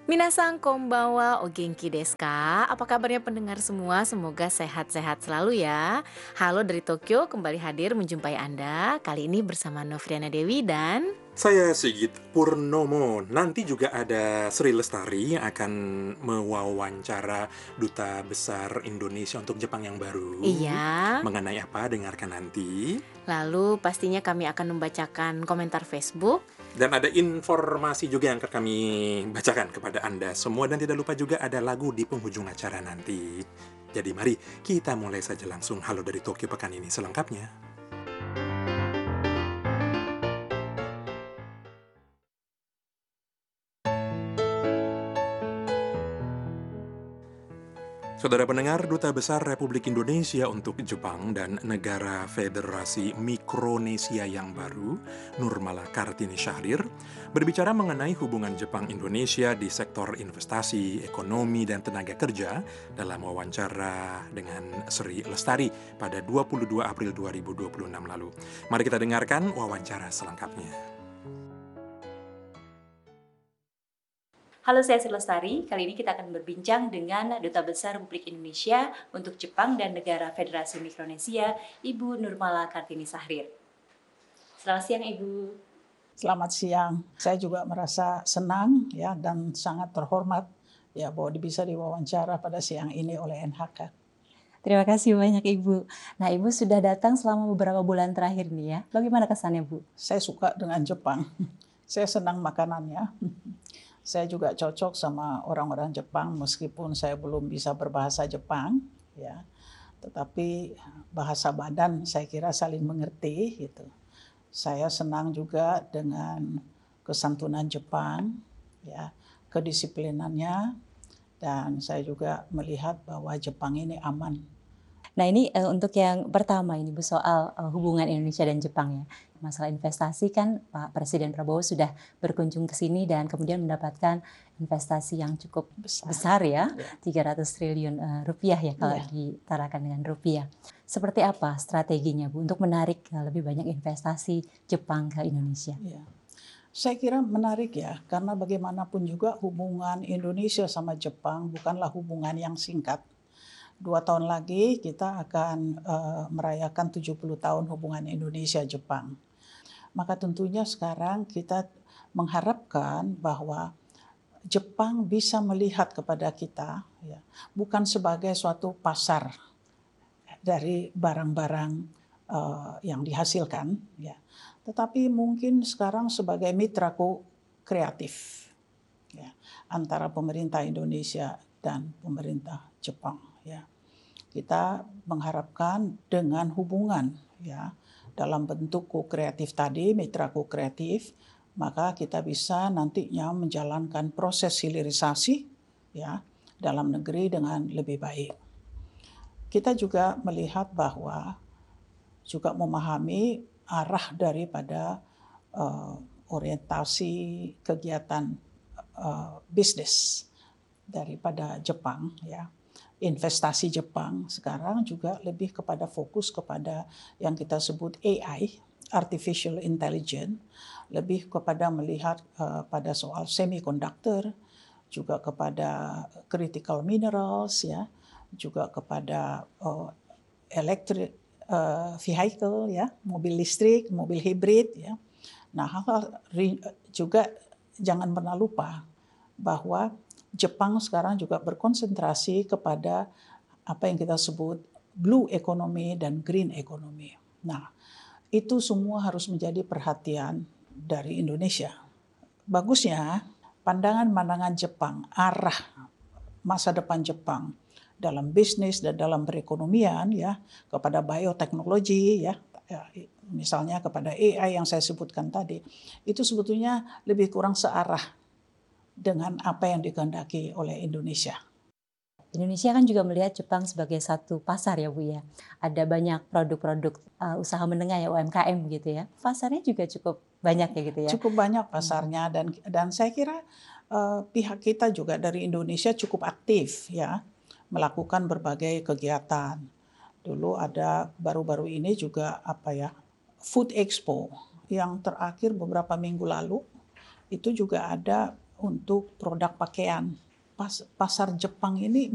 Minasan konbanwa o genki desu ka? Apa kabarnya pendengar semua? Semoga sehat-sehat selalu ya. Halo dari Tokyo, kembali hadir menjumpai Anda. Kali ini bersama Novriana Dewi dan Saya Sigit Purnomo. Nanti juga ada Sri Lestari yang akan mewawancara Duta Besar Indonesia untuk Jepang yang baru. Iya. Mengenai apa? Dengarkan nanti. Lalu pastinya kami akan membacakan komentar Facebook. Dan ada informasi juga yang akan kami bacakan kepada Anda semua. Dan tidak lupa juga ada lagu di penghujung acara nanti. Jadi mari kita mulai saja langsung Halo dari Tokyo pekan ini selengkapnya. Saudara pendengar, Duta Besar Republik Indonesia untuk Jepang dan Negara Federasi Mikronesia yang baru, Nurmala Kartini Syahrir, berbicara mengenai hubungan Jepang-Indonesia di sektor investasi, ekonomi, dan tenaga kerja dalam wawancara dengan Sri Lestari pada 22 April 2026 lalu. Mari kita dengarkan wawancara selengkapnya. Halo, saya Sri Lestari. Kali ini kita akan berbincang dengan Duta Besar Republik Indonesia untuk Jepang dan Negara Federasi Mikronesia, Ibu Nurmala Kartini Syahrir. Selamat siang, Ibu. Selamat siang. Saya juga merasa senang ya dan sangat terhormat ya bahwa bisa diwawancara pada siang ini oleh NHK. Terima kasih banyak, Ibu. Nah, Ibu sudah datang selama beberapa bulan terakhir nih ya. Bagaimana kesannya, Bu? Saya suka dengan Jepang. Saya senang makanannya. Saya juga cocok sama orang-orang Jepang meskipun saya belum bisa berbahasa Jepang ya. Tetapi bahasa badan saya kira saling mengerti gitu. Saya senang juga dengan kesantunan Jepang ya, kedisiplinannya, dan saya juga melihat bahwa Jepang ini aman. Nah, ini untuk yang pertama ini Bu, soal hubungan Indonesia dan Jepang ya. Masalah investasi kan Pak Presiden Prabowo sudah berkunjung ke sini dan kemudian mendapatkan investasi yang cukup besar ya, 300 triliun rupiah ya kalau ditarakan dengan rupiah. Seperti apa strateginya Bu untuk menarik lebih banyak investasi Jepang ke Indonesia? Ya. Saya kira menarik ya, karena bagaimanapun juga hubungan Indonesia sama Jepang bukanlah hubungan yang singkat. 2 tahun lagi kita akan merayakan 70 tahun hubungan Indonesia-Jepang. Maka tentunya sekarang kita mengharapkan bahwa Jepang bisa melihat kepada kita ya, bukan sebagai suatu pasar dari barang-barang yang dihasilkan, ya, tetapi mungkin sekarang sebagai mitra kreatif ya, antara pemerintah Indonesia dan pemerintah Jepang. Ya. Kita mengharapkan dengan hubungan ya dalam bentuk kreatif tadi, mitra kreatif, maka kita bisa nantinya menjalankan proses hilirisasi ya dalam negeri dengan lebih baik. Kita juga melihat bahwa juga memahami arah daripada orientasi kegiatan bisnis daripada Jepang ya. Investasi Jepang sekarang juga lebih kepada fokus kepada yang kita sebut AI, Artificial Intelligence, lebih kepada melihat pada soal semiconductor, juga kepada critical minerals ya, juga kepada electric vehicle ya, mobil listrik, mobil hibrid ya. Nah, hal-hal juga jangan pernah lupa bahwa Jepang sekarang juga berkonsentrasi kepada apa yang kita sebut blue economy dan green economy. Nah, itu semua harus menjadi perhatian dari Indonesia. Bagusnya pandangan-pandangan Jepang, arah masa depan Jepang dalam bisnis dan dalam perekonomian ya, kepada bioteknologi ya, misalnya kepada AI yang saya sebutkan tadi, itu sebetulnya lebih kurang searah dengan apa yang dikehendaki oleh Indonesia. Indonesia kan juga melihat Jepang sebagai satu pasar ya Bu ya. Ada banyak produk-produk usaha menengah ya, UMKM gitu ya. Pasarnya juga cukup banyak ya gitu ya. Cukup banyak pasarnya dan saya kira pihak kita juga dari Indonesia cukup aktif ya melakukan berbagai kegiatan. Dulu ada baru-baru ini juga Food Expo yang terakhir beberapa minggu lalu, itu juga ada untuk produk pakaian. Pasar Jepang ini